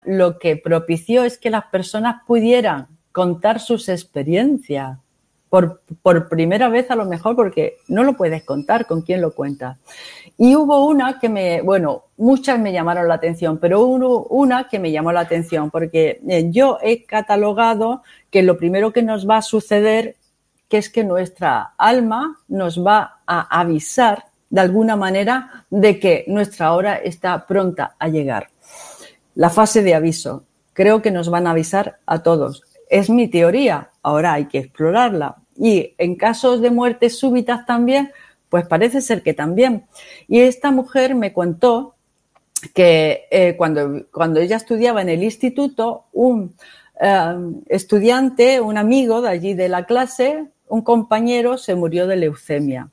lo que propició es que las personas pudieran contar sus experiencias por primera vez, a lo mejor, porque no lo puedes contar, ¿con quién lo cuentas? Y hubo una que muchas me llamaron la atención, pero hubo una que me llamó la atención porque yo he catalogado que lo primero que nos va a suceder que es que nuestra alma nos va a avisar de alguna manera de que nuestra hora está pronta a llegar. La fase de aviso. Creo que nos van a avisar a todos. Es mi teoría, ahora hay que explorarla. Y en casos de muertes súbitas también, pues parece ser que también. Y esta mujer me contó que cuando ella estudiaba en el instituto, un estudiante, un amigo de allí de la clase, un compañero se murió de leucemia.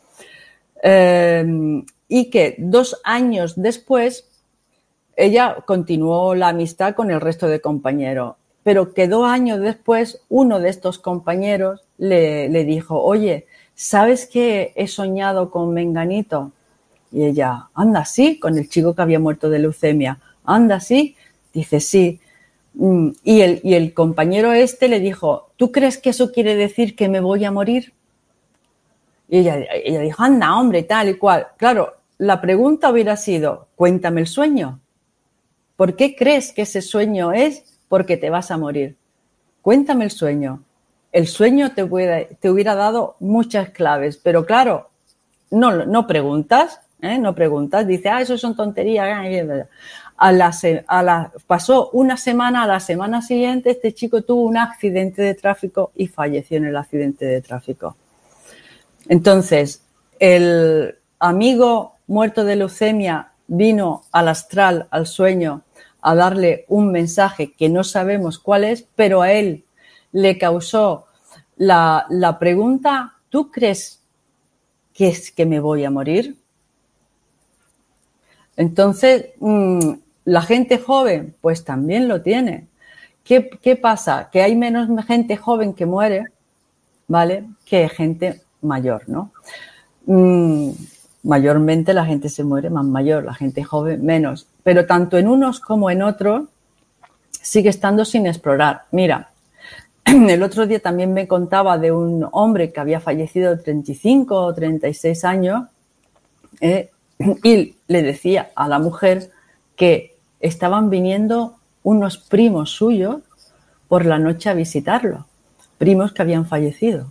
Y que 2 años después ella continuó la amistad con el resto de compañeros, pero que 2 años después uno de estos compañeros le dijo, oye, ¿sabes que he soñado con Menganito? Y ella, anda, sí, con el chico que había muerto de leucemia, anda, sí, dice, sí. Y el compañero le dijo, ¿tú crees que eso quiere decir que me voy a morir? Y ella dijo, anda, hombre, tal y cual. Claro, la pregunta hubiera sido, cuéntame el sueño. ¿Por qué crees que ese sueño es porque te vas a morir? Cuéntame el sueño. El sueño te hubiera dado muchas claves, pero claro, no preguntas, no preguntas. Dice, eso son tonterías. Pasó una semana, a la semana siguiente este chico tuvo un accidente de tráfico y falleció en el accidente de tráfico. Entonces, el amigo muerto de leucemia vino al astral, al sueño, a darle un mensaje que no sabemos cuál es, pero a él le causó la pregunta, ¿tú crees que es que me voy a morir? Entonces, la gente joven, pues también lo tiene. ¿Qué pasa? Que hay menos gente joven que muere, ¿vale? Que gente mayor, ¿no? Mayormente la gente se muere más mayor, la gente joven menos. Pero tanto en unos como en otros sigue estando sin explorar. Mira, el otro día también me contaba de un hombre que había fallecido de 35 o 36 años y le decía a la mujer que estaban viniendo unos primos suyos por la noche a visitarlo, primos que habían fallecido.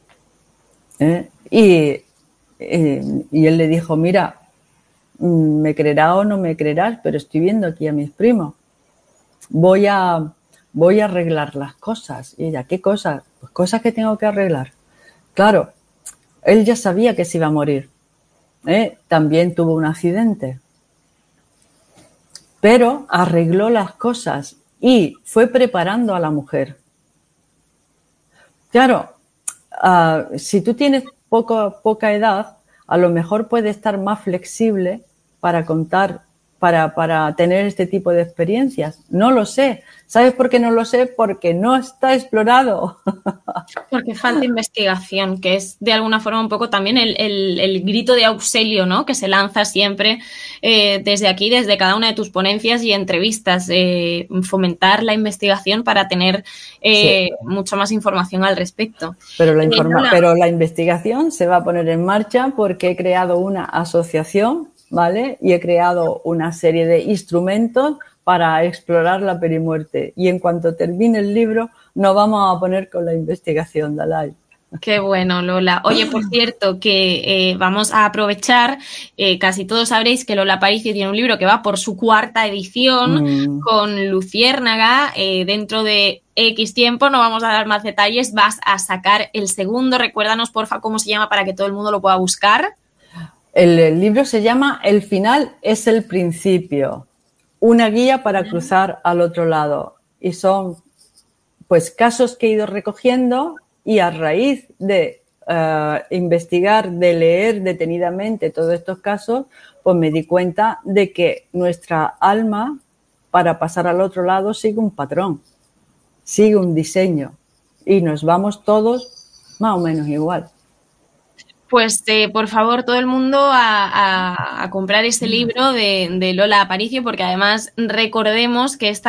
Y él le dijo, mira, me creerás o no me creerás, pero estoy viendo aquí a mis primos. Voy a arreglar las cosas. Y ella, ¿qué cosas? Pues cosas que tengo que arreglar. Claro, él ya sabía que se iba a morir. También tuvo un accidente. Pero arregló las cosas y fue preparando a la mujer. Claro, si tú tienes poca edad, a lo mejor puede estar más flexible para contar, para tener este tipo de experiencias. No lo sé. ¿Sabes por qué no lo sé? Porque no está explorado. Porque falta investigación, que es de alguna forma un poco también el grito de auxilio, ¿no? Que se lanza siempre desde aquí, desde cada una de tus ponencias y entrevistas. Fomentar la investigación para tener Sí. mucha más información al respecto. Pero la investigación se va a poner en marcha porque he creado una asociación, ¿vale? Y he creado una serie de instrumentos para explorar la perimuerte. Y en cuanto termine el libro, nos vamos a poner con la investigación, Dalai. Qué bueno, Lola. Oye, por cierto, que vamos a aprovechar, casi todos sabréis que Lola Aparicio tiene un libro que va por su 4ª edición con Luciérnaga. Dentro de X tiempo, no vamos a dar más detalles, vas a sacar el segundo. Recuérdanos, porfa, cómo se llama para que todo el mundo lo pueda buscar. El libro se llama El final es el principio, una guía para cruzar al otro lado. Y son pues casos que he ido recogiendo y a raíz de investigar, de leer detenidamente todos estos casos, pues me di cuenta de que nuestra alma, para pasar al otro lado, sigue un patrón, sigue un diseño y nos vamos todos más o menos igual. Pues por favor, todo el mundo a comprar este libro de Lola Aparicio, porque además recordemos que esta